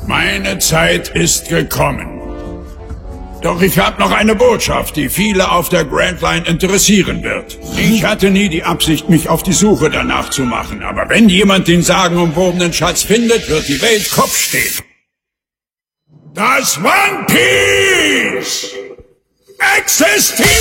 Meine Zeit ist gekommen. Doch ich habe noch eine Botschaft, die viele auf der Grand Line interessieren wird. Ich hatte nie die Absicht, mich auf die Suche danach zu machen. Aber wenn jemand den sagenumwobenen Schatz findet, wird die Welt Kopf stehen. Das One Piece existiert!